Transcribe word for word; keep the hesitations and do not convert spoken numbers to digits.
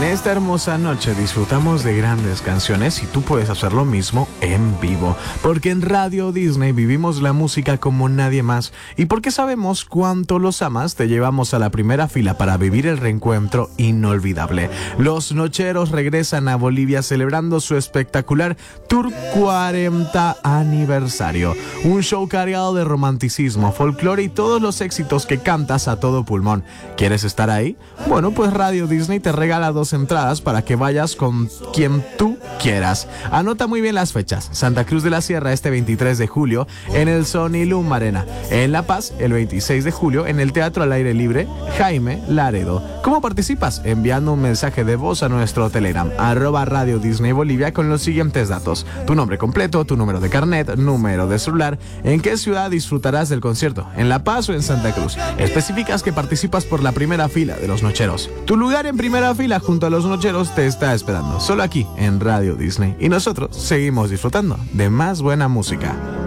En esta hermosa noche disfrutamos de grandes canciones y tú puedes hacer lo mismo en vivo, porque en Radio Disney vivimos la música como nadie más y porque sabemos cuánto los amas, te llevamos a la primera fila para vivir el reencuentro inolvidable. Los Nocheros regresan a Bolivia celebrando su espectacular Tour cuarenta aniversario, un show cargado de romanticismo, folclore y todos los éxitos que cantas a todo pulmón. ¿Quieres estar ahí? Bueno, pues Radio Disney te regala dos entradas para que vayas con quien tú quieras. Anota muy bien las fechas. Santa Cruz de la Sierra este veintitrés de julio en el Sonilum Arena. En La Paz el veintiséis de julio en el Teatro al Aire Libre Jaime Laredo. ¿Cómo participas? Enviando un mensaje de voz a nuestro Telegram arroba Radio Disney Bolivia con los siguientes datos: tu nombre completo, tu número de carnet, número de celular, en qué ciudad disfrutarás del concierto, en La Paz o en Santa Cruz. Especificas que participas por la primera fila de los Nocheros. Tu lugar en primera fila junto a los Nocheros te está esperando, solo aquí en Radio Disney. Y nosotros seguimos disfrutando de más buena música.